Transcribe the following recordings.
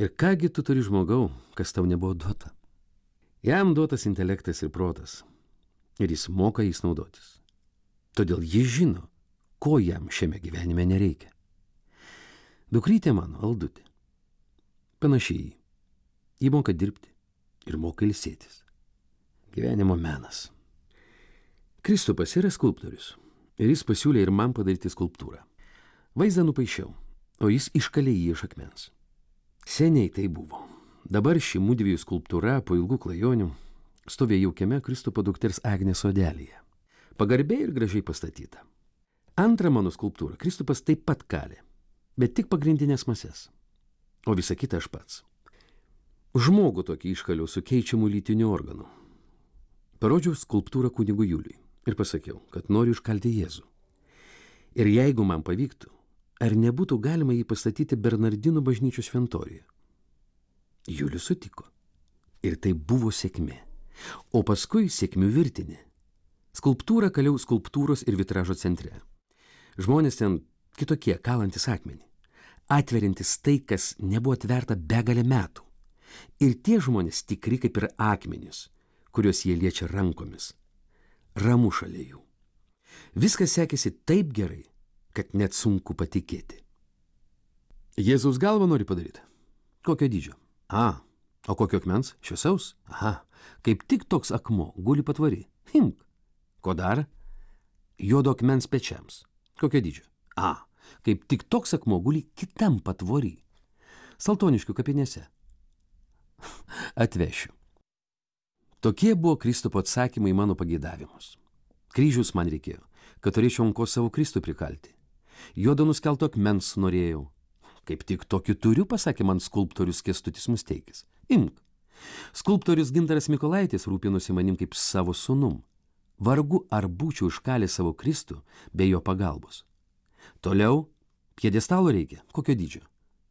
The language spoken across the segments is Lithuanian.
Ir kągi tu turi žmogau, kas tau nebuvo duota? Jam duotas intelektas ir protas, ir jis moka jais naudotis. Todėl jis žino, ko jam šiame gyvenime nereikia. Dukrytė mano, Aldutė, panašiai jį. Ji moka dirbti ir moka ilsėtis. Gyvenimo menas. Kristupas yra skulptorius ir jis pasiūlė ir man padaryti skulptūrą. Vaizdą nupaišiau, o jis iškalė jį iš akmens. Seniai tai buvo. Dabar ši mudviejų skulptūra po ilgų klajonių stovė jaukiame Kristupo dukters Agnės sodelyje. Pagarbiai ir gražiai pastatyta. Antrą mano skulptūrą Kristupas taip pat kalė, bet tik pagrindinės mases, o visa kita aš pats. Žmogų tokį iškaliau su keičiamu lytiniu organu. Parodžiau skulptūrą kunigui Juliui ir pasakiau, kad noriu iškalti Jėzų. Ir jeigu man pavyktų, ar nebūtų galima jį pastatyti Bernardinų bažnyčios šventoriuje? Julius sutiko. Ir tai buvo sėkmė. O paskui sėkmių virtinė. Skulptūrą kaliau skulptūros ir vitražo centre. Žmonės ten kitokie, kalantis akmenį. Atveriantis tai, kas nebuvo atverta begalę metų. Ir tie žmonės tikri kaip ir akmenys, kuriuos jie liečia rankomis. Ramu šalia jų. Viskas sekėsi taip gerai, kad net sunku patikėti. Jėzaus galvą nori padaryti? Kokio dydžio? O kokio akmens? Šviesaus? Kaip tik toks akmuo guli patvory. Imk. Ko dar? Juodo akmens pečiams. Kokio dydžio? Kaip tik toks akmuo guli kitam patvory. Saltoniškių kapinėse. Atvešiu. Tokie buvo Kristupo atsakymai į mano pageidavimus. Kryžius man reikėjo, kad turėčiau ant ko savo Kristų prikalti. Juodo nuskelto akmens norėjau. Kaip tik tokį turiu, pasakė man skulptorius Kęstutis Musteikis. Imk. Skulptorius Gintaras Mikolaitis rūpinosi manim kaip savo sūnum. Vargu ar būčiau iškalęs savo Kristų be jo pagalbos. Toliau, pjedestalo reikia. Kokio dydžio?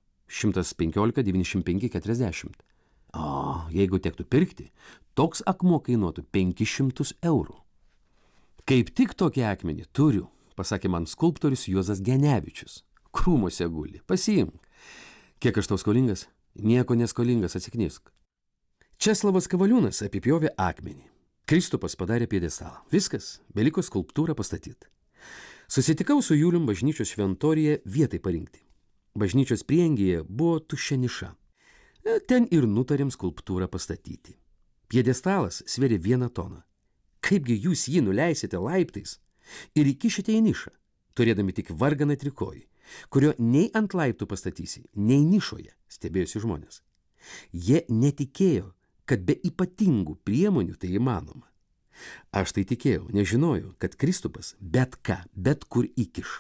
115, 95, 40. Jeigu tektų pirkti, toks akmuo kainuotų 500 eurų. Kaip tik tokį akmenį turiu, pasakė man skulptorius Juozas Genevičius. Krūmuose guli, pasiimk. Kiek aš tau skolingas? Nieko neskolingas, atsiknisk. Česlavas Kavaliūnas apipjovė akmenį. Kristupas padarė pjedestalą. Viskas, beliko skulptūrą pastatyti. Susitikau su Julium bažnyčios šventoriuje vietai parinkti. Bažnyčios prieangyje buvo tuščia niša. Ten ir nutarėm skulptūrą pastatyti. Pjedestalas svėrė 1 toną. Kaipgi jūs jį nuleisite laiptais ir įkišite į nišą, turėdami tik varganą trikojį, kurio nei ant laiptų pastatysi, nei nišoje, stebėjosi žmonės. Jie netikėjo, kad be ypatingų priemonių tai įmanoma. Aš tai tikėjau, nežinojau, kad Kristupas bet ką, bet kur įkiš.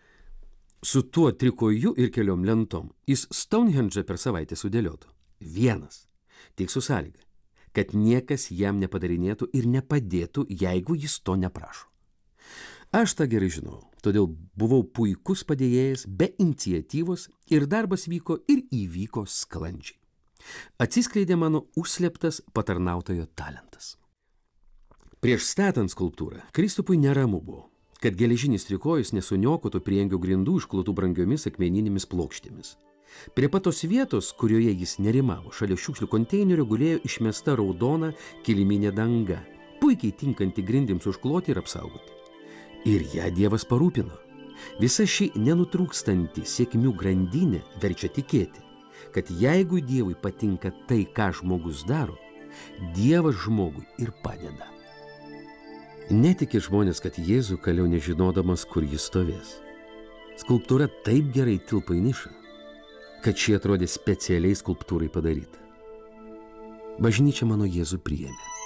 Su tuo trikoju ir keliom lentom jis Stonehenge per savaitę sudėliotų. 1. Tik su sąlyga, kad niekas jam nepadarinėtų ir nepadėtų, jeigu jis to neprašo. Aš tą gerai žinau, todėl buvau puikus padėjėjas be iniciatyvos ir darbas vyko ir įvyko sklandžiai. Atsiskleidė mano užslėptas patarnautojo talentas. Prieš statant skulptūrą, Kristupui neramu buvo, kad geležinis trikojus nesuniokotų prieangio grindų išklotų brangiomis akmeninėmis plokštėmis. Prie patos vietos, kurioje jis nerimavo, šalia šiukšlių konteinerio gulėjo išmesta raudona kiliminė danga, puikiai tinkanti grindims užkloti ir apsaugoti. Ir ją Dievas parūpino. Visa ši nenutrūkstanti sėkmių grandinė verčia tikėti, kad jeigu Dievui patinka tai, ką žmogus daro, Dievas žmogui ir padeda. Netiki žmonės, kad Jėzų kaliau nežinodamas, kur jis stovės. Skulptūra taip gerai tilpo į nišą, kad ši atrodė specialiai skulptūrai padaryta. Bažnyčia mano Jėzų priėmė.